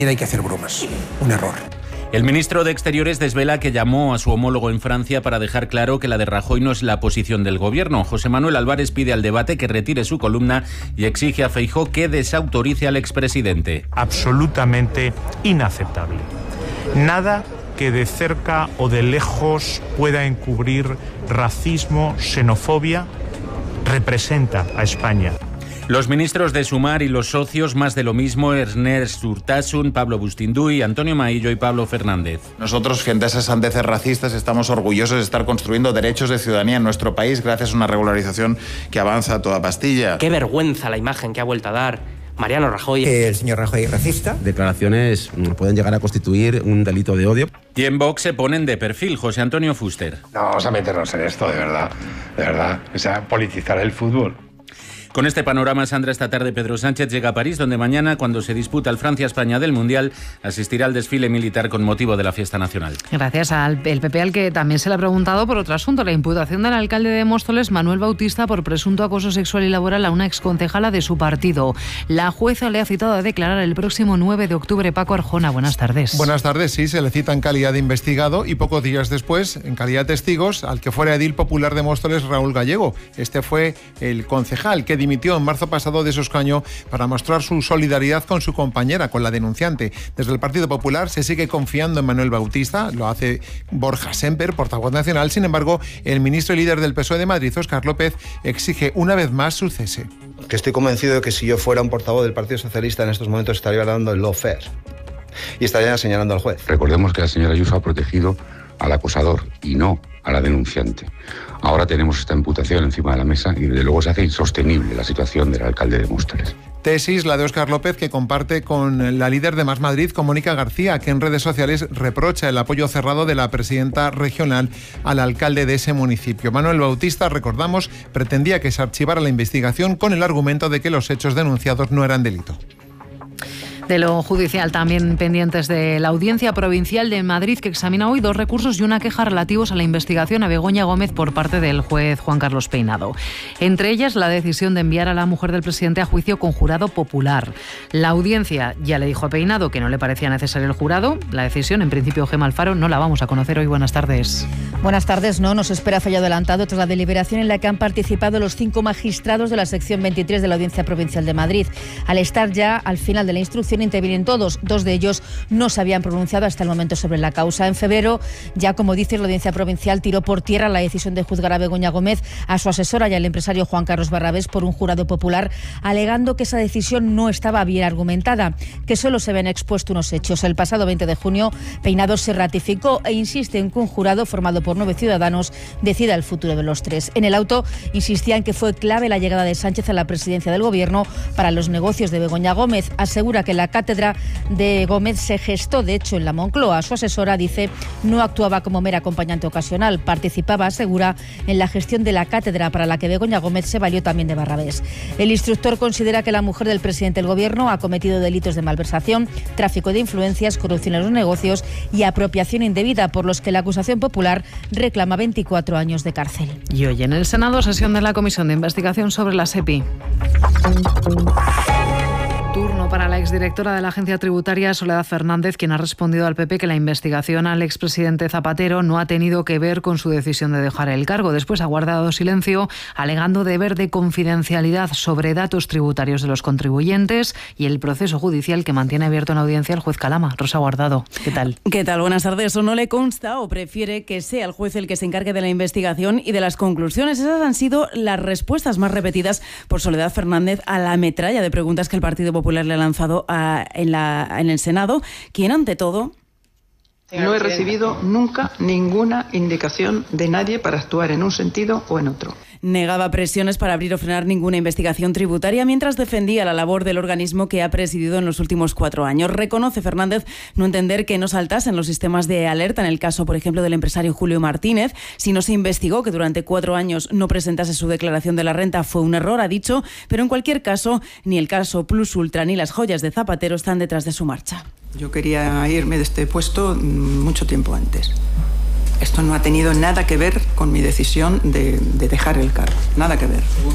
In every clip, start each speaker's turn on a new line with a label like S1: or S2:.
S1: Hay que hacer bromas. Un error.
S2: El ministro de Exteriores desvela que llamó a su homólogo en Francia para dejar claro que la de Rajoy no es la posición del gobierno. José Manuel Álvarez pide al Debate que retire su columna y exige a Feijóo que desautorice al expresidente.
S3: Absolutamente inaceptable. Nada que de cerca o de lejos pueda encubrir racismo, xenofobia, representa a España.
S2: Los ministros de Sumar y los socios, más de lo mismo, Ernest Urtasun, Pablo Bustinduy, Antonio Maillo y Pablo Fernández.
S4: Nosotros, frente a esas sandeces racistas, estamos orgullosos de estar construyendo derechos de ciudadanía en nuestro país gracias a una regularización que avanza a toda pastilla.
S5: Qué vergüenza la imagen que ha vuelto a dar Mariano Rajoy.
S1: El señor Rajoy es racista.
S6: Declaraciones pueden llegar a constituir un delito de odio.
S2: Y en Vox se ponen de perfil. José Antonio Fuster.
S7: No, vamos a meternos en esto, de verdad. De verdad. O sea, politizar el fútbol.
S2: Con este panorama, Sandra, esta tarde Pedro Sánchez llega a París, donde mañana, cuando se disputa el Francia-España del Mundial, asistirá al desfile militar con motivo de la fiesta nacional.
S8: Gracias al PP, al que también se le ha preguntado por otro asunto, la imputación del alcalde de Móstoles, Manuel Bautista, por presunto acoso sexual y laboral a una exconcejala de su partido. La jueza le ha citado a declarar el próximo 9 de octubre. Paco Arjona, buenas tardes.
S9: Buenas tardes, sí, se le cita en calidad de investigado y pocos días después, en calidad de testigos, al que fuera edil popular de Móstoles, Raúl Gallego. Este fue el concejal que dimitió en marzo pasado de su escaño para mostrar su solidaridad con su compañera, con la denunciante. Desde el Partido Popular se sigue confiando en Manuel Bautista, lo hace Borja Semper, portavoz nacional. Sin embargo, el ministro y líder del PSOE de Madrid, Óscar López, exige una vez más su cese.
S10: Que estoy convencido de que si yo fuera un portavoz del Partido Socialista en estos momentos estaría hablando del lawfare y estaría señalando al juez.
S11: Recordemos que la señora Ayuso ha protegido al acosador y no a la denunciante. Ahora tenemos esta imputación encima de la mesa y desde luego se hace insostenible la situación del alcalde de Móstoles.
S9: Tesis, la de Óscar López, que comparte con la líder de Más Madrid, con Mónica García, que en redes sociales reprocha el apoyo cerrado de la presidenta regional al alcalde de ese municipio. Manuel Bautista, recordamos, pretendía que se archivara la investigación con el argumento de que los hechos denunciados no eran delito.
S8: De lo judicial, también pendientes de la Audiencia Provincial de Madrid, que examina hoy 2 recursos y una queja relativos a la investigación a Begoña Gómez por parte del juez Juan Carlos Peinado. Entre ellas, la decisión de enviar a la mujer del presidente a juicio con jurado popular. La Audiencia ya le dijo a Peinado que no le parecía necesario el jurado. La decisión, en principio, Gemma Alfaro, no la vamos a conocer hoy. Buenas tardes.
S12: Buenas tardes. No nos espera fallo adelantado tras la deliberación en la que han participado los 5 magistrados de la sección 23 de la Audiencia Provincial de Madrid. Al estar ya al final de la instrucción, intervienen todos. 2 de ellos no se habían pronunciado hasta el momento sobre la causa. En febrero, ya como dice, la Audiencia Provincial tiró por tierra la decisión de juzgar a Begoña Gómez, a su asesora y al empresario Juan Carlos Barrabés por un jurado popular, alegando que esa decisión no estaba bien argumentada, que solo se habían expuesto unos hechos. El pasado 20 de junio, Peinado se ratificó e insiste en que un jurado formado por 9 ciudadanos decida el futuro de los 3. En el auto insistían que fue clave la llegada de Sánchez a la presidencia del Gobierno para los negocios de Begoña Gómez. Asegura que la cátedra de Gómez se gestó, de hecho, en la Moncloa. Su asesora, dice, no actuaba como mera acompañante ocasional, participaba, asegura, en la gestión de la cátedra, para la que Begoña Gómez se valió también de Barrabés. El instructor considera que la mujer del presidente del Gobierno ha cometido delitos de malversación, tráfico de influencias, corrupción en los negocios y apropiación indebida, por los que la acusación popular reclama 24 años de cárcel.
S8: Y hoy en el Senado, sesión de la Comisión de Investigación sobre la SEPI. Turno para la exdirectora de la Agencia Tributaria, Soledad Fernández, quien ha respondido al PP que la investigación al expresidente Zapatero no ha tenido que ver con su decisión de dejar el cargo. Después ha guardado silencio, alegando deber de confidencialidad sobre datos tributarios de los contribuyentes y el proceso judicial que mantiene abierto en audiencia el juez Calama. Rosa Guardado, ¿qué tal?
S13: ¿Qué tal? Buenas tardes. ¿O no le consta o prefiere que sea el juez el que se encargue de la investigación y de las conclusiones? Esas han sido las respuestas más repetidas por Soledad Fernández a la metralla de preguntas que el Partido Popular le ha lanzado en el Senado, quien ante todo...
S14: No he recibido nunca ninguna indicación de nadie para actuar en un sentido o en otro.
S13: Negaba presiones para abrir o frenar ninguna investigación tributaria mientras defendía la labor del organismo que ha presidido en los últimos 4 años. Reconoce Fernández no entender que no saltasen los sistemas de alerta en el caso, por ejemplo, del empresario Julio Martínez. Si no se investigó que durante 4 años no presentase su declaración de la renta fue un error, ha dicho, pero en cualquier caso, ni el caso Plus Ultra ni las joyas de Zapatero están detrás de su marcha.
S14: Yo quería irme de este puesto mucho tiempo antes. Esto no ha tenido nada que ver con mi decisión de dejar el cargo. Nada que ver.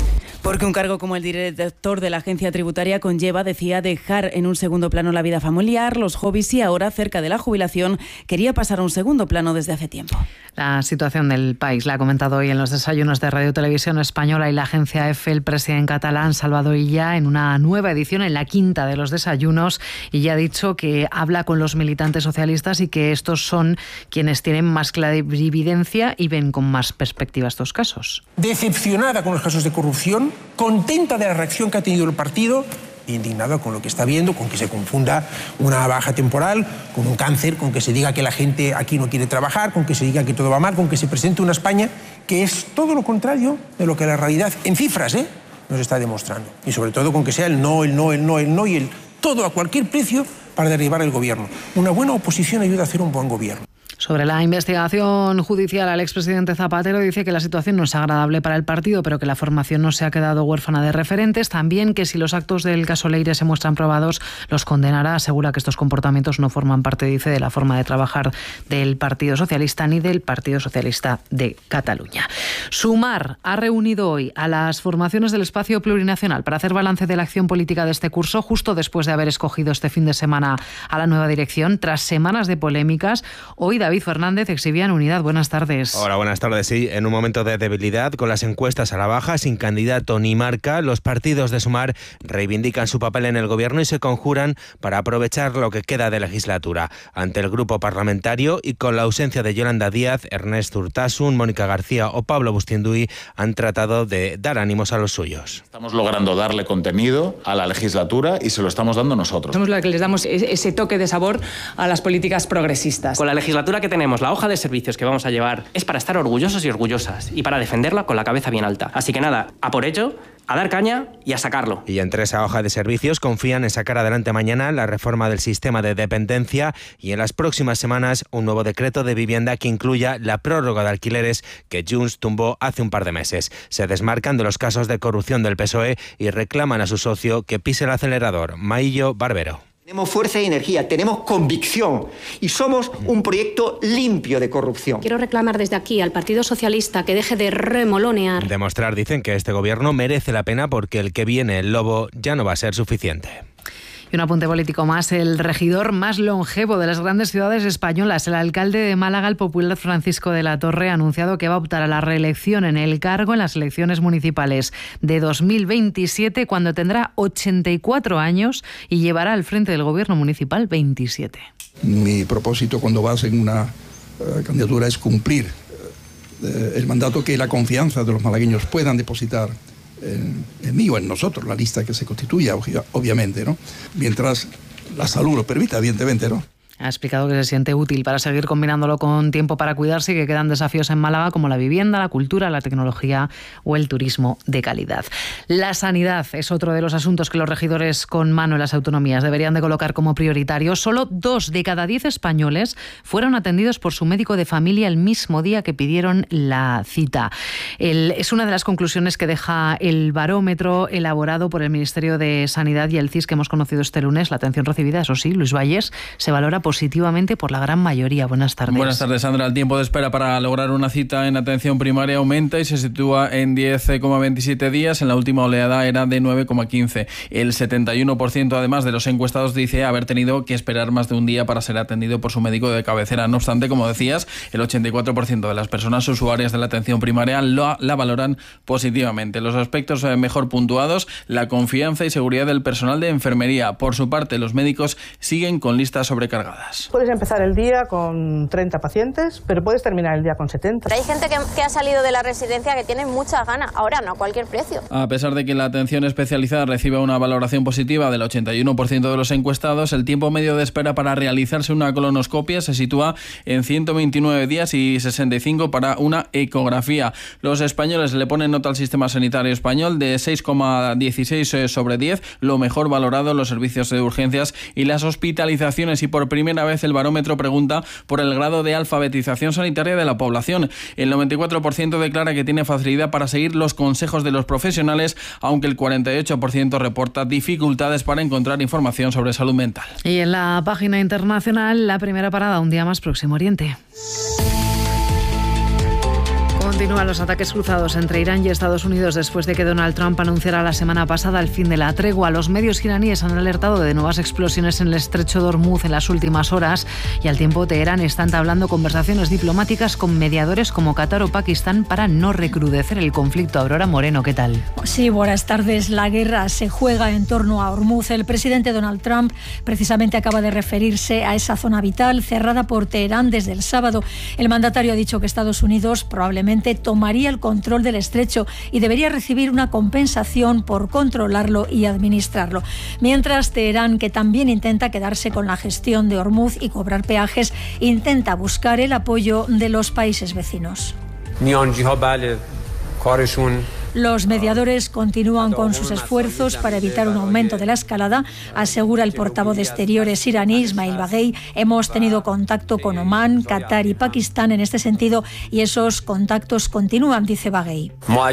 S13: Porque un cargo como el director de la agencia tributaria conlleva, decía, dejar en un segundo plano la vida familiar, los hobbies y ahora, cerca de la jubilación, quería pasar a un segundo plano desde hace tiempo.
S8: La situación del país la ha comentado hoy en los desayunos de Radio Televisión Española y la agencia EFE el presidente catalán Salvador Illa en una nueva edición, en la quinta de los desayunos, y ya ha dicho que habla con los militantes socialistas y que estos son quienes tienen más clarividencia y ven con más perspectiva estos casos.
S15: Decepcionada con los casos de corrupción, contenta de la reacción que ha tenido el partido, indignada con lo que está viendo, con que se confunda una baja temporal con un cáncer, con que se diga que la gente aquí no quiere trabajar, con que se diga que todo va mal, con que se presente una España que es todo lo contrario de lo que la realidad, en cifras, nos está demostrando. Y sobre todo con que sea el no, el no, el no, el no y el todo a cualquier precio para derribar el gobierno. Una buena oposición ayuda a hacer un buen gobierno.
S8: Sobre la investigación judicial, el expresidente Zapatero dice que la situación no es agradable para el partido, pero que la formación no se ha quedado huérfana de referentes. También que si los actos del caso Leire se muestran probados, los condenará. Asegura que estos comportamientos no forman parte, dice, de la forma de trabajar del Partido Socialista ni del Partido Socialista de Cataluña. Sumar ha reunido hoy a las formaciones del espacio plurinacional para hacer balance de la acción política de este curso, justo después de haber escogido este fin de semana a la nueva dirección. Tras semanas de polémicas, hoy David Fernández exhibían unidad. Buenas tardes.
S16: Hola, buenas tardes. Sí, en un momento de debilidad, con las encuestas a la baja, sin candidato ni marca, los partidos de Sumar reivindican su papel en el gobierno y se conjuran para aprovechar lo que queda de legislatura. Ante el grupo parlamentario y con la ausencia de Yolanda Díaz, Ernest Urtasun, Mónica García o Pablo Bustinduy han tratado de dar ánimos a los suyos.
S4: Estamos logrando darle contenido a la legislatura y se lo estamos dando nosotros.
S17: Somos los que les damos ese toque de sabor a las políticas progresistas.
S5: Con la legislatura que tenemos, la hoja de servicios que vamos a llevar es para estar orgullosos y orgullosas y para defenderla con la cabeza bien alta. Así que nada, a por ello, a dar caña y a sacarlo.
S16: Y entre esa hoja de servicios confían en sacar adelante mañana la reforma del sistema de dependencia y en las próximas semanas un nuevo decreto de vivienda que incluya la prórroga de alquileres que Junts tumbó hace un par de meses. Se desmarcan de los casos de corrupción del PSOE y reclaman a su socio que pise el acelerador. Maillo Barbero.
S18: Tenemos fuerza y energía, tenemos convicción y somos un proyecto limpio de corrupción.
S19: Quiero reclamar desde aquí al Partido Socialista que deje de remolonear.
S16: Demostrar, dicen, que este gobierno merece la pena porque el que viene, el lobo, ya no va a ser suficiente.
S8: Y un apunte político más, el regidor más longevo de las grandes ciudades españolas, el alcalde de Málaga, el popular Francisco de la Torre, ha anunciado que va a optar a la reelección en el cargo en las elecciones municipales de 2027, cuando tendrá 84 años y llevará al frente del gobierno municipal 27.
S20: Mi propósito cuando vas en una candidatura es cumplir el mandato, que la confianza de los malagueños puedan depositar en mí o en nosotros, la lista que se constituya, obviamente, ¿no? Mientras la salud lo permita, evidentemente, ¿no?
S8: Ha explicado que se siente útil para seguir combinándolo con tiempo para cuidarse y que quedan desafíos en Málaga como la vivienda, la cultura, la tecnología o el turismo de calidad. La sanidad es otro de los asuntos que los regidores con mano en las autonomías deberían de colocar como prioritario. Solo 2 de cada 10 españoles fueron atendidos por su médico de familia el mismo día que pidieron la cita. Es una de las conclusiones que deja el barómetro elaborado por el Ministerio de Sanidad y el CIS que hemos conocido este lunes. La atención recibida, eso sí, Luis Valles, se valora positivamente por la gran mayoría. Buenas tardes.
S21: Buenas tardes, Sandra. El tiempo de espera para lograr una cita en atención primaria aumenta y se sitúa en 10,27 días. En la última oleada era de 9,15. El 71% además de los encuestados dice haber tenido que esperar más de un día para ser atendido por su médico de cabecera. No obstante, como decías, el 84% de las personas usuarias de la atención primaria la valoran positivamente. Los aspectos mejor puntuados, la confianza y seguridad del personal de enfermería. Por su parte, los médicos siguen con listas sobrecargadas.
S22: Puedes empezar el día con 30 pacientes, pero puedes terminar el día con 70.
S23: Hay gente que ha salido de la residencia que tiene muchas ganas. Ahora no a cualquier precio.
S21: A pesar de que la atención especializada recibe una valoración positiva del 81% de los encuestados, el tiempo medio de espera para realizarse una colonoscopia se sitúa en 129 días y 65 para una ecografía. Los españoles le ponen nota al sistema sanitario español de 6,16 sobre 10, lo mejor valorado en los servicios de urgencias y las hospitalizaciones, y por primera vez el barómetro pregunta por el grado de alfabetización sanitaria de la población. El 94% declara que tiene facilidad para seguir los consejos de los profesionales, aunque el 48% reporta dificultades para encontrar información sobre salud mental.
S8: Y en la página internacional, la primera parada, un día más, Próximo Oriente. Continúan los ataques cruzados entre Irán y Estados Unidos después de que Donald Trump anunciara la semana pasada el fin de la tregua. Los medios iraníes han alertado de nuevas explosiones en el estrecho de Hormuz en las últimas horas y al tiempo Teherán está entablando conversaciones diplomáticas con mediadores como Qatar o Pakistán para no recrudecer el conflicto. Aurora Moreno, ¿qué tal?
S1: Sí, buenas tardes. La guerra se juega en torno a Hormuz. El presidente Donald Trump precisamente acaba de referirse a esa zona vital cerrada por Teherán desde el sábado. El mandatario ha dicho que Estados Unidos probablemente tomaría el control del estrecho y debería recibir una compensación por controlarlo y administrarlo. Mientras Teherán, que también intenta quedarse con la gestión de Hormuz y cobrar peajes, intenta buscar el apoyo de los países vecinos. Los mediadores continúan con sus esfuerzos para evitar un aumento de la escalada, asegura el portavoz de Exteriores iraní, Ismail Baghei. Hemos tenido contacto con Omán, Qatar y Pakistán en este sentido y esos contactos continúan, dice Baghei.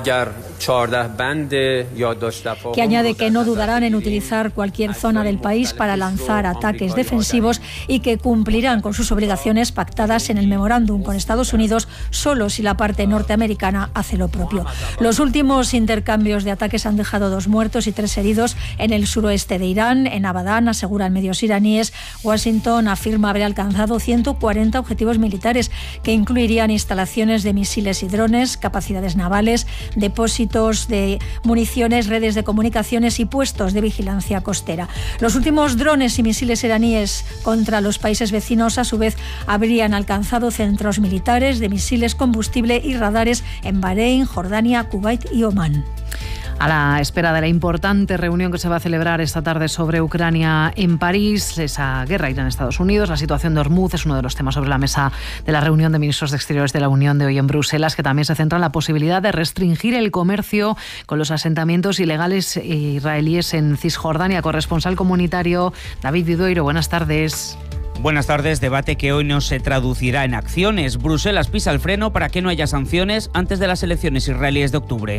S1: Que añade que no dudarán en utilizar cualquier zona del país para lanzar ataques defensivos y que cumplirán con sus obligaciones pactadas en el memorándum con Estados Unidos solo si la parte norteamericana hace lo propio. Los últimos intercambios de ataques han dejado 2 muertos y 3 heridos en el suroeste de Irán. En Abadán, aseguran medios iraníes, Washington afirma haber alcanzado 140 objetivos militares que incluirían instalaciones de misiles y drones, capacidades navales, depósitos de municiones, redes de comunicaciones y puestos de vigilancia costera. Los últimos drones y misiles iraníes contra los países vecinos, a su vez, habrían alcanzado centros militares de misiles, combustible y radares en Bahrein, Jordania, Kuwait y Omán.
S8: A la espera de la importante reunión que se va a celebrar esta tarde sobre Ucrania en París, esa guerra Irán-Estados Unidos, la situación de Hormuz es uno de los temas sobre la mesa de la reunión de ministros de Exteriores de la Unión de hoy en Bruselas, que también se centra en la posibilidad de restringir el comercio con los asentamientos ilegales israelíes en Cisjordania. Corresponsal comunitario David Vidueiro, buenas tardes.
S3: Buenas tardes. Debate que hoy no se traducirá en acciones. Bruselas pisa el freno para que no haya sanciones antes de las elecciones israelíes de octubre.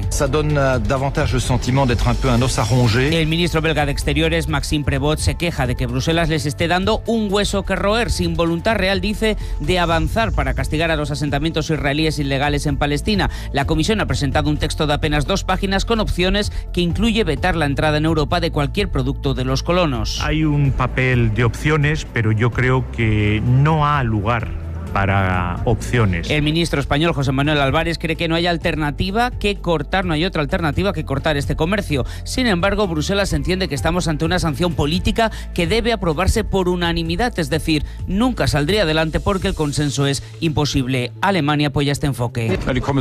S3: El ministro belga de Exteriores, Maxime Prévost, se queja de que Bruselas les esté dando un hueso que roer, sin voluntad real, dice, de avanzar para castigar a los asentamientos israelíes ilegales en Palestina. La Comisión ha presentado un texto de apenas 2 páginas con opciones que incluye vetar la entrada en Europa de cualquier producto de los colonos.
S6: Hay un papel de opciones, pero yo creo que no ha lugar para opciones.
S3: El ministro español José Manuel Álvarez cree que no hay alternativa que cortar, no hay otra alternativa que cortar este comercio. Sin embargo, Bruselas entiende que estamos ante una sanción política que debe aprobarse por unanimidad, es decir, nunca saldría adelante porque el consenso es imposible. Alemania apoya este enfoque.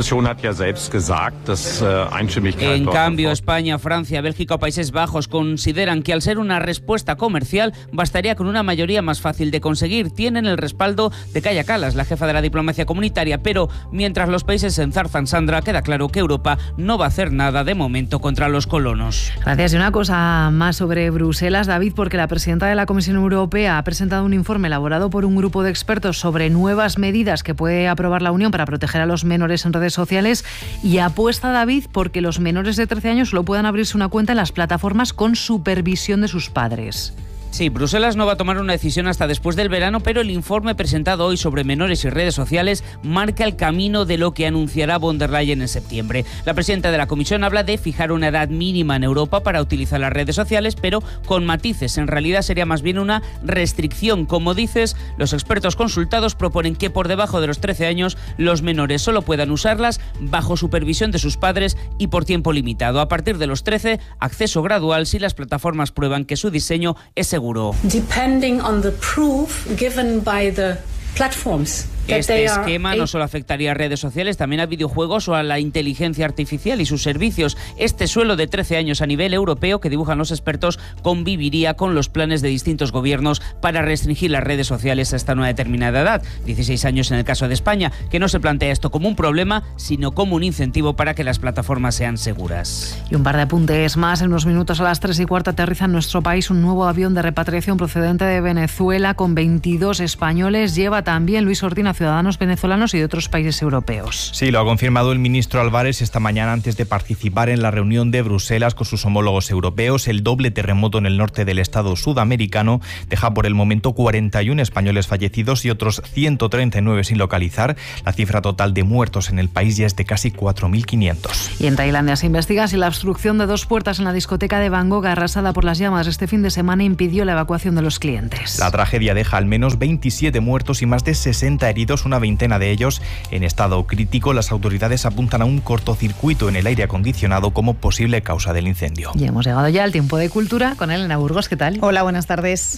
S3: En cambio, España, Francia, Bélgica o Países Bajos consideran que al ser una respuesta comercial bastaría con una mayoría más fácil de conseguir. Tienen el respaldo de Kaja Kallas, la jefa de la diplomacia comunitaria, pero mientras los países se enzarzan, Sandra, queda claro que Europa no va a hacer nada de momento contra los colonos.
S8: Gracias. Y una cosa más sobre Bruselas, David, porque la presidenta de la Comisión Europea ha presentado un informe elaborado por un grupo de expertos sobre nuevas medidas que puede aprobar la Unión para proteger a los menores en redes sociales y apuesta, David, porque los menores de 13 años solo puedan abrirse una cuenta en las plataformas con supervisión de sus padres.
S3: Sí, Bruselas no va a tomar una decisión hasta después del verano, pero el informe presentado hoy sobre menores y redes sociales marca el camino de lo que anunciará von der Leyen en septiembre. La presidenta de la Comisión habla de fijar una edad mínima en Europa para utilizar las redes sociales, pero con matices. En realidad sería más bien una restricción. Como dices, los expertos consultados proponen que por debajo de los 13 años los menores solo puedan usarlas bajo supervisión de sus padres y por tiempo limitado. A partir de los 13, acceso gradual si las plataformas prueban que su diseño es seguro.
S24: Depending on the proof given by the platforms.
S3: Este esquema no solo afectaría a redes sociales, también a videojuegos o a la inteligencia artificial y sus servicios. Este suelo de 13 años a nivel europeo que dibujan los expertos conviviría con los planes de distintos gobiernos para restringir las redes sociales hasta una determinada edad. 16 años en el caso de España, que no se plantea esto como un problema, sino como un incentivo para que las plataformas sean seguras.
S8: Y un par de apuntes más. En unos minutos a las 3:15 aterriza en nuestro país un nuevo avión de repatriación procedente de Venezuela con 22 españoles. Lleva también Luis Ordina a ciudadanos venezolanos y de otros países europeos.
S2: Sí, lo ha confirmado el ministro Álvarez esta mañana antes de participar en la reunión de Bruselas con sus homólogos europeos. El doble terremoto en el norte del estado sudamericano deja por el momento 41 españoles fallecidos y otros 139 sin localizar. La cifra total de muertos en el país ya es de casi 4.500.
S8: Y en Tailandia se investiga si la obstrucción de 2 puertas en la discoteca de Bangkok, arrasada por las llamas este fin de semana, impidió la evacuación de los clientes.
S2: La tragedia deja al menos 27 muertos y más de 60 heridos, una veintena de ellos en estado crítico. Las autoridades apuntan a un cortocircuito en el aire acondicionado como posible causa del incendio.
S8: Y hemos llegado ya al tiempo de cultura con Elena Burgos. ¿Qué tal?
S7: Hola, buenas tardes.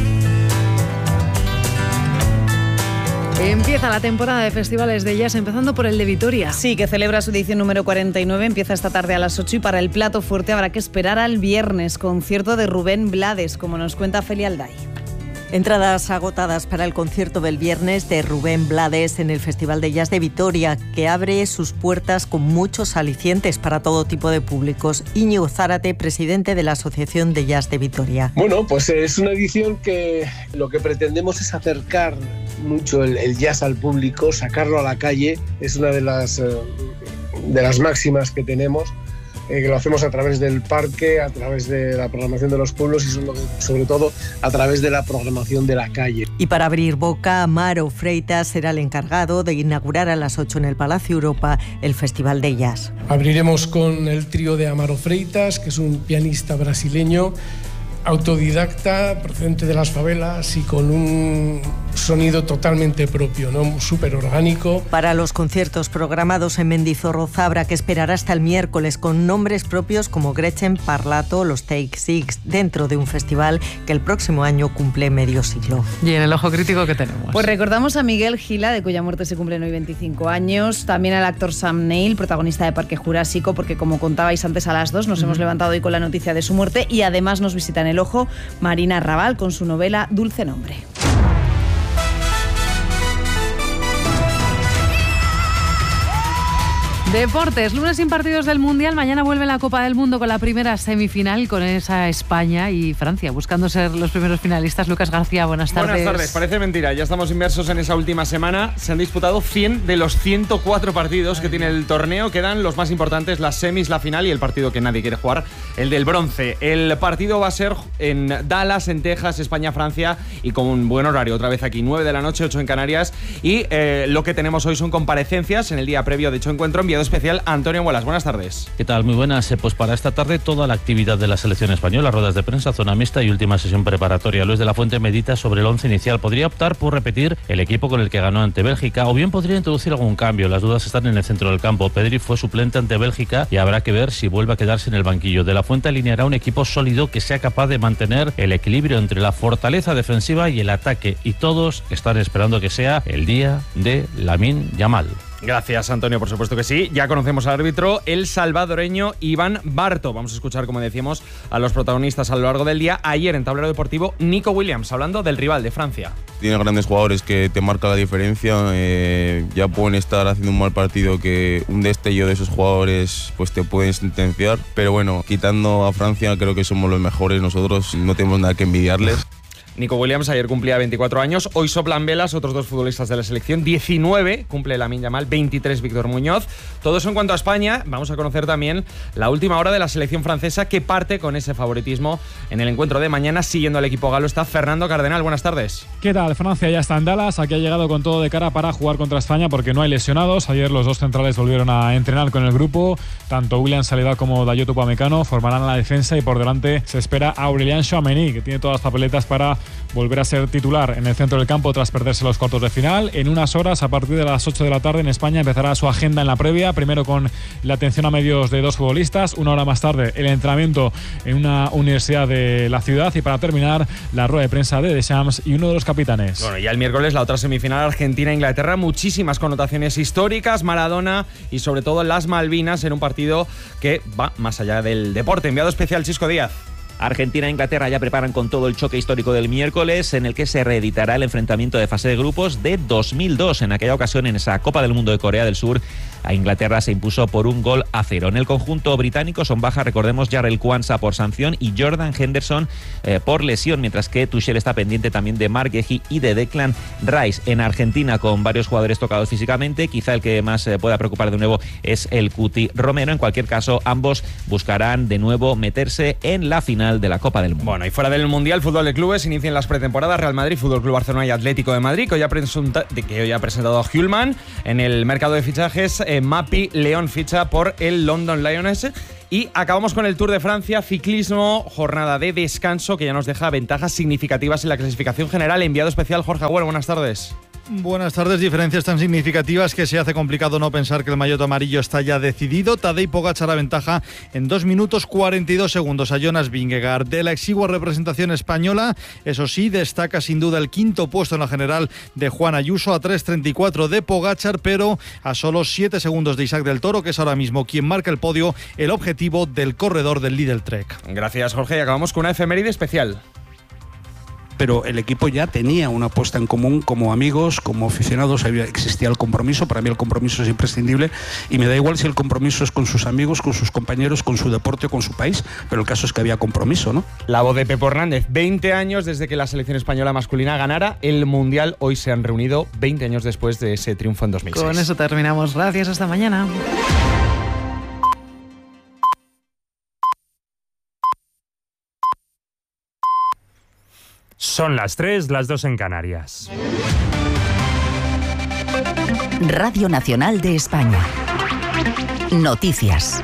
S8: Empieza la temporada de festivales de jazz, empezando por el de Vitoria.
S7: Sí, que celebra su edición número 49, empieza esta tarde a las 8 y para el plato fuerte habrá que esperar al viernes, concierto de Rubén Blades, como nos cuenta Feli Alday.
S10: Entradas agotadas para el concierto del viernes de Rubén Blades en el Festival de Jazz de Vitoria, que abre sus puertas con muchos alicientes para todo tipo de públicos. Íñigo Zárate, presidente de la Asociación de Jazz de Vitoria.
S11: Bueno, pues es una edición que lo que pretendemos es acercar mucho el jazz al público, sacarlo a la calle. Es una de las máximas que tenemos. Que lo hacemos a través del parque, a través de la programación de los pueblos y sobre todo a través de la programación de la calle.
S10: Y para abrir boca, Amaro Freitas será el encargado de inaugurar a las 8 en el Palacio Europa el Festival de Jazz.
S25: Abriremos con el trío de Amaro Freitas, que es un pianista brasileño, autodidacta, procedente de las favelas y con un sonido totalmente propio, ¿no? Súper orgánico.
S10: Para los conciertos programados en Mendizorroza habrá que esperar hasta el miércoles con nombres propios como Gretchen Parlato, los Take Six, dentro de un festival que el próximo año cumple medio siglo.
S8: Y en el ojo crítico, ¿qué tenemos?
S7: Pues recordamos a Miguel Gila, de cuya muerte se cumplen hoy 25 años, también al actor Sam Neill, protagonista de Parque Jurásico, porque como contabais antes a las 2, nos hemos levantado hoy con la noticia de su muerte y además nos visitan el ojo Marina Raval con su novela Dulce Nombre.
S8: Deportes, lunes sin partidos del Mundial, mañana vuelve la Copa del Mundo con la primera semifinal, con esa España y Francia, buscando ser los primeros finalistas. Lucas García, buenas tardes.
S26: Buenas tardes, parece mentira, ya estamos inmersos en esa última semana. Se han disputado 100 de los 104 partidos que tiene el torneo. Quedan los más importantes, las semis, la final y el partido que nadie quiere jugar, el del bronce. El partido va a ser en Dallas, en Texas, España-Francia, y con un buen horario, otra vez aquí, 9 de la noche, 8 en Canarias. Y lo que tenemos hoy son comparecencias en el día previo de dicho encuentro. Enviado especial Antonio Muelas, buenas tardes.
S27: ¿Qué tal? Muy buenas. Pues para esta tarde toda la actividad de la selección española, ruedas de prensa, zona mixta y última sesión preparatoria. Luis de la Fuente medita sobre el 11 inicial. Podría optar por repetir el equipo con el que ganó ante Bélgica o bien podría introducir algún cambio. Las dudas están en el centro del campo. Pedri fue suplente ante Bélgica y habrá que ver si vuelve a quedarse en el banquillo. De la Fuente alineará un equipo sólido que sea capaz de mantener el equilibrio entre la fortaleza defensiva y el ataque, y todos están esperando que sea el día de Lamine Yamal.
S26: Gracias, Antonio, por supuesto que sí. Ya conocemos al árbitro, el salvadoreño Iván Barto. Vamos a escuchar, como decíamos, a los protagonistas a lo largo del día. Ayer en Tablero Deportivo, Nico Williams, hablando del rival de Francia.
S28: Tiene grandes jugadores que te marcan la diferencia. Ya pueden estar haciendo un mal partido que un destello de esos jugadores pues te pueden sentenciar. Pero bueno, quitando a Francia, creo que somos los mejores. Nosotros no tenemos nada que envidiarles.
S26: Nico Williams ayer cumplía 24 años, hoy soplan velas otros dos futbolistas de la selección, 19 cumple Lamine Yamal, 23 Víctor Muñoz. Todo eso en cuanto a España. Vamos a conocer también la última hora de la selección francesa, que parte con ese favoritismo en el encuentro de mañana. Siguiendo al equipo galo está Fernando Cardenal, buenas tardes.
S29: ¿Qué tal? Francia ya está en Dallas, aquí ha llegado con todo de cara para jugar contra España porque no hay lesionados. Ayer los dos centrales volvieron a entrenar con el grupo, tanto William Saliba como Dayot Upamecano formarán la defensa y por delante se espera a Aurélien Tchouaméni, que tiene todas las papeletas para volver a ser titular en el centro del campo tras perderse los cuartos de final. En unas horas, a partir de las 8 de la tarde en España, empezará su agenda en la previa, primero con la atención a medios de dos futbolistas, una hora más tarde el entrenamiento en una universidad de la ciudad y para terminar la rueda de prensa de Deschamps y uno de los capitanes.
S26: Bueno, ya el miércoles la otra semifinal, Argentina-Inglaterra, muchísimas connotaciones históricas, Maradona y sobre todo las Malvinas en un partido que va más allá del deporte. Enviado especial Chisco Díaz.
S30: Argentina e Inglaterra ya preparan con todo el choque histórico del miércoles, en el que se reeditará el enfrentamiento de fase de grupos de 2002. En aquella ocasión, en esa Copa del Mundo de Corea del Sur, A Inglaterra se impuso por 1-0. En el conjunto británico son bajas, recordemos, Jarrell Quansah por sanción y Jordan Henderson por lesión, mientras que Tuchel está pendiente también de Marc Guehi y de Declan Rice. En Argentina, con varios jugadores tocados físicamente, quizá el que más pueda preocupar de nuevo es el Cuti Romero. En cualquier caso, ambos buscarán de nuevo meterse en la final de la Copa del Mundo.
S26: Bueno, y fuera del Mundial, fútbol de clubes, inician las pretemporadas Real Madrid, Fútbol Club Barcelona y Atlético de Madrid, que hoy ha presentado a Hjulman. En el mercado de fichajes, Mapi León ficha por el London Lioness. Y acabamos con el Tour de Francia, ciclismo, jornada de descanso que ya nos deja ventajas significativas en la clasificación general. Enviado especial Jorge Agüero, buenas tardes.
S4: Buenas tardes. Diferencias tan significativas que se hace complicado no pensar que el maillot amarillo está ya decidido. Tadej Pogačar aventaja en 2 minutos 42 segundos a Jonas Vingegaard. De la exigua representación española, eso sí, destaca sin duda el quinto puesto en la general de Juan Ayuso, a 3.34 de Pogačar, pero a solo 7 segundos de Isaac del Toro, que es ahora mismo quien marca el podio, el objetivo del corredor del Lidl Trek.
S26: Gracias, Jorge. Y acabamos con una efeméride especial.
S5: Pero el equipo ya tenía una apuesta en común, como amigos, como aficionados, existía el compromiso. Para mí el compromiso es imprescindible y me da igual si el compromiso es con sus amigos, con sus compañeros, con su deporte o con su país, pero el caso es que había compromiso, ¿no?
S26: La voz de Pepo Hernández, 20 años desde que la selección española masculina ganara el Mundial. Hoy se han reunido 20 años después de ese triunfo en 2006.
S8: Con eso terminamos. Gracias, hasta mañana.
S9: Son las 3, las 2 en Canarias.
S12: Radio Nacional de España. Noticias.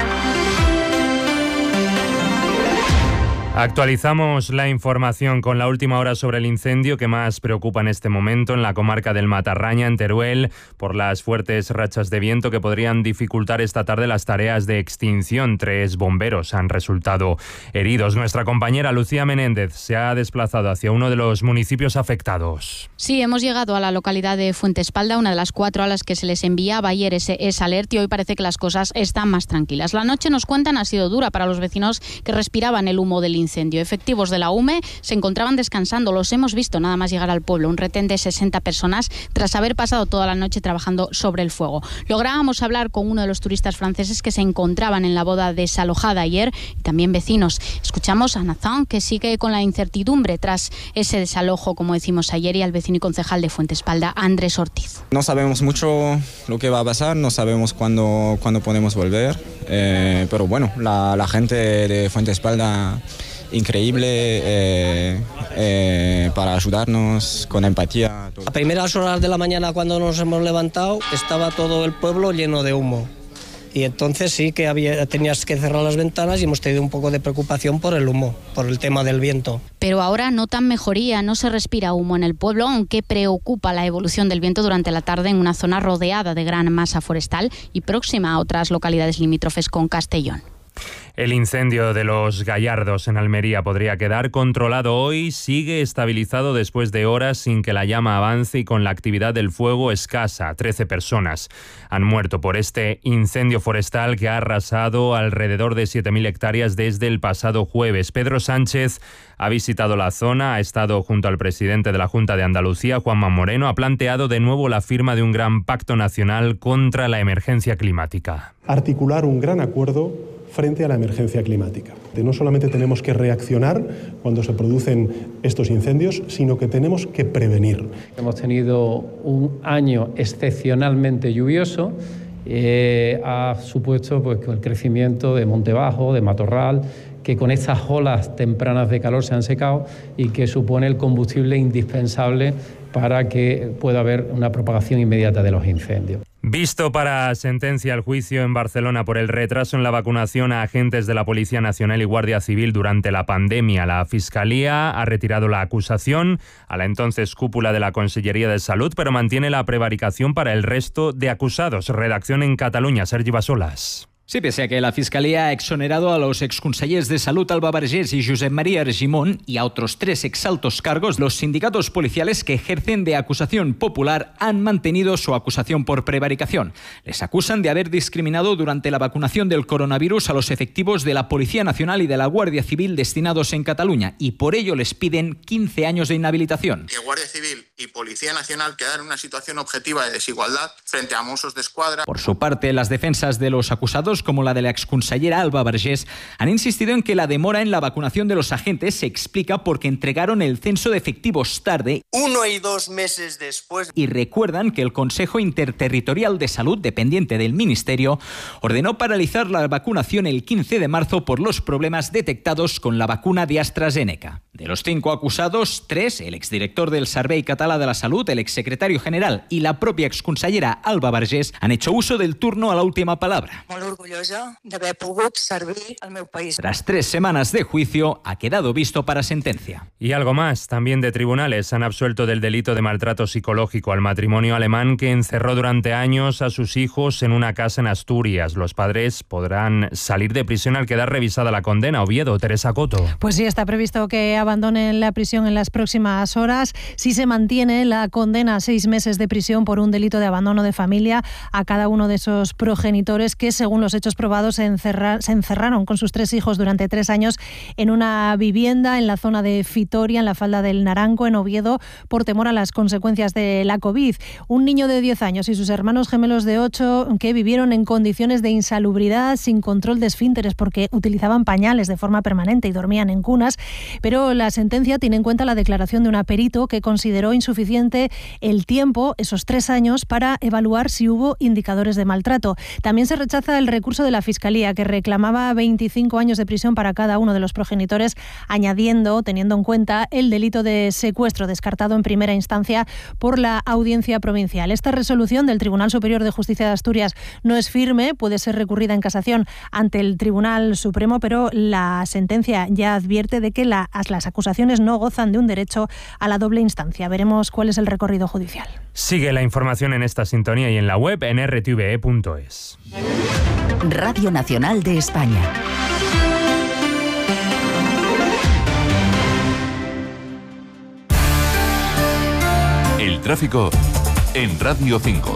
S9: Actualizamos la información con la última hora sobre el incendio que más preocupa en este momento en la comarca del Matarraña, en Teruel, por las fuertes rachas de viento que podrían dificultar esta tarde las tareas de extinción. 3 bomberos han resultado heridos. Nuestra compañera Lucía Menéndez se ha desplazado hacia uno de los municipios afectados.
S13: Sí, hemos llegado a la localidad de Fuentespalda, una de las 4 a las que se les enviaba ayer ese alert, y hoy parece que las cosas están más tranquilas. La noche, nos cuentan, ha sido dura para los vecinos que respiraban el humo del incendio. Efectivos de la UME se encontraban descansando, los hemos visto nada más llegar al pueblo, un retén de 60 personas tras haber pasado toda la noche trabajando sobre el fuego. Lográbamos hablar con uno de los turistas franceses que se encontraban en la boda desalojada ayer y también vecinos. Escuchamos a Nathan, que sigue con la incertidumbre tras ese desalojo, como decimos ayer, y al vecino y concejal de Fuentespalda, Andrés Ortiz.
S14: No sabemos mucho lo que va a pasar, no sabemos cuándo podemos volver, pero bueno, la gente de Fuentespalda increíble para ayudarnos con empatía.
S15: A primeras horas de la mañana, cuando nos hemos levantado, estaba todo el pueblo lleno de humo. Y entonces sí que tenías que cerrar las ventanas y hemos tenido un poco de preocupación por el humo, por el tema del viento.
S13: Pero ahora notan mejoría, no se respira humo en el pueblo, aunque preocupa la evolución del viento durante la tarde en una zona rodeada de gran masa forestal y próxima a otras localidades limítrofes con Castellón.
S9: El incendio de los Gallardos en Almería podría quedar controlado hoy. Sigue estabilizado después de horas sin que la llama avance y con la actividad del fuego escasa. 13 personas han muerto por este incendio forestal que ha arrasado alrededor de 7.000 hectáreas desde el pasado jueves. Pedro Sánchez ha visitado la zona, ha estado junto al presidente de la Junta de Andalucía, Juanma Moreno, ha planteado de nuevo la firma de un gran pacto nacional contra la emergencia climática.
S17: Articular un gran acuerdo frente a la emergencia climática. No solamente tenemos que reaccionar cuando se producen estos incendios, sino que tenemos que prevenir.
S18: Hemos tenido un año excepcionalmente lluvioso, ha supuesto pues, el crecimiento de monte bajo, de matorral, que con estas olas tempranas de calor se han secado y que supone el combustible indispensable para que pueda haber una propagación inmediata de los incendios.
S9: Visto para sentencia el juicio en Barcelona por el retraso en la vacunación a agentes de la Policía Nacional y Guardia Civil durante la pandemia. La Fiscalía ha retirado la acusación a la entonces cúpula de la Consellería de Salud, pero mantiene la prevaricación para el resto de acusados. Redacción en Cataluña, Sergi Basolas.
S1: Sí, pese a que la Fiscalía ha exonerado a los exconsellers de Salud Alba Vergés y Josep María Argimon y a otros 3 exaltos cargos, los sindicatos policiales que ejercen de acusación popular han mantenido su acusación por prevaricación. Les acusan de haber discriminado durante la vacunación del coronavirus a los efectivos de la Policía Nacional y de la Guardia Civil destinados en Cataluña y por ello les piden 15 años de inhabilitación.
S3: Que Guardia Civil y Policía Nacional quedan en una situación objetiva de desigualdad frente a Mossos d'Esquadra.
S1: Por su parte, las defensas de los acusados, como la de la exconsellera Alba Vergés, han insistido en que la demora en la vacunación de los agentes se explica porque entregaron el censo de efectivos tarde,
S6: 1 y 2 meses después.
S1: Y recuerdan que el Consejo Interterritorial de Salud, dependiente del Ministerio, ordenó paralizar la vacunación el 15 de marzo por los problemas detectados con la vacuna de AstraZeneca. De los 5 acusados, 3, el exdirector del Servei Català de la Salut, el exsecretario general y la propia exconsellera Alba Vergés, han hecho uso del turno a la última palabra.
S6: Molt orgullosa d'haver pogut servir al meu país.
S1: Tras 3 semanas de juicio, ha quedado visto para sentencia.
S9: Y algo más, también de tribunales han absuelto del delito de maltrato psicológico al matrimonio alemán que encerró durante años a sus hijos en una casa en Asturias. Los padres podrán salir de prisión al quedar revisada la condena. Oviedo, Teresa Coto.
S16: Pues sí, está previsto que abandonen la prisión en las próximas horas si se mantiene la condena a 6 meses de prisión por un delito de abandono de familia a cada uno de esos progenitores que, según los hechos probados, se encerraron con sus 3 hijos durante 3 años en una vivienda en la zona de Fitoria, en la falda del Naranco, en Oviedo, por temor a las consecuencias de la COVID. Un niño de 10 años y sus hermanos gemelos de 8 que vivieron en condiciones de insalubridad, sin control de esfínteres, porque utilizaban pañales de forma permanente y dormían en cunas, pero la sentencia tiene en cuenta la declaración de un perito que consideró insuficiente el tiempo, esos 3 años, para evaluar si hubo indicadores de maltrato. También se rechaza el recurso de la Fiscalía, que reclamaba 25 años de prisión para cada uno de los progenitores, añadiendo, teniendo en cuenta, el delito de secuestro descartado en primera instancia por la Audiencia Provincial. Esta resolución del Tribunal Superior de Justicia de Asturias no es firme, puede ser recurrida en casación ante el Tribunal Supremo, pero la sentencia ya advierte de que las acusaciones no gozan de un derecho a la doble instancia. Veremos cuál es el recorrido judicial.
S9: Sigue la información en esta sintonía y en la web en rtve.es.
S12: Radio Nacional de España.
S19: El tráfico en Radio 5.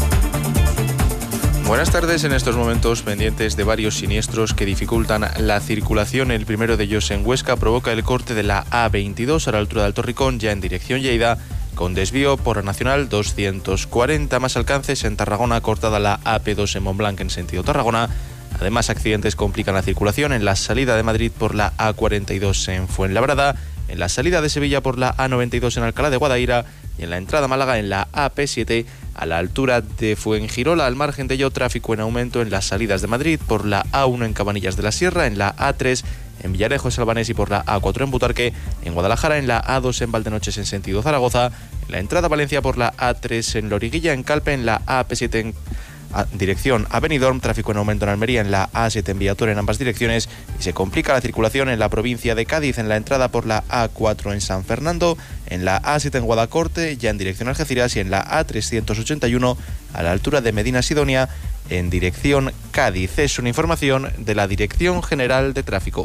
S20: Buenas tardes. En estos momentos pendientes de varios siniestros que dificultan la circulación. El primero de ellos en Huesca provoca el corte de la A22 a la altura de Alto Ricón, ya en dirección Lleida, con desvío por la Nacional 240. Más alcances en Tarragona, cortada la AP2 en Montblanc en sentido Tarragona. Además, accidentes complican la circulación en la salida de Madrid por la A42 en Fuenlabrada, en la salida de Sevilla por la A92 en Alcalá de Guadaira y en la entrada a Málaga en la AP7 a la altura de Fuengirola. Al margen de ello, tráfico en aumento en las salidas de Madrid por la A1 en Cabanillas de la Sierra, en la A3 en Villarejo, Salvanés y por la A4 en Butarque, en Guadalajara, en la A2 en Valdenoches en sentido Zaragoza, en la entrada a Valencia por la A3 en Loriguilla, en Calpe, en la AP7 en dirección a Benidorm, tráfico en aumento en Almería, en la A7 en Villator en ambas direcciones, y se complica la circulación en la provincia de Cádiz, en la entrada por la A4 en San Fernando, en la A7 en Guadacorte, ya en dirección a Algeciras, y en la A381 a la altura de Medina Sidonia, en dirección Cádiz. Es una información de la Dirección General de Tráfico.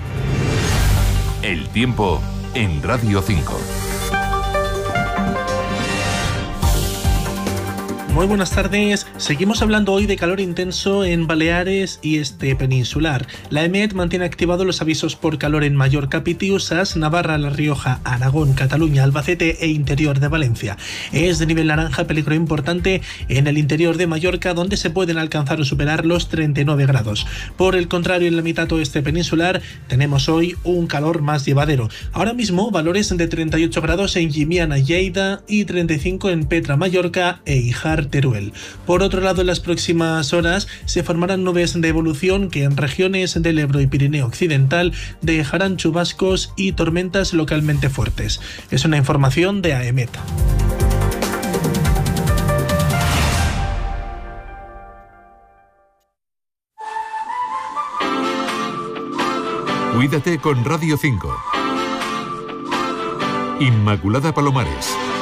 S19: El tiempo en Radio 5.
S21: Muy buenas tardes. Seguimos hablando hoy de calor intenso en Baleares y este peninsular. La EMET mantiene activados los avisos por calor en Mallorca, Pitiusas, Navarra, La Rioja, Aragón, Cataluña, Albacete e interior de Valencia. Es de nivel naranja, peligro importante en el interior de Mallorca, donde se pueden alcanzar o superar los 39 grados. Por el contrario, en la mitad oeste peninsular tenemos hoy un calor más llevadero. Ahora mismo valores de 38 grados en Llimiana, Lleida, y 35 en Petra, Mallorca e Híjar, Teruel. Por otro lado, en las próximas horas se formarán nubes de evolución que en regiones del Ebro y Pirineo Occidental dejarán chubascos y tormentas localmente fuertes. Es una información de AEMET.
S19: Cuídate con Radio 5. Inmaculada Palomares.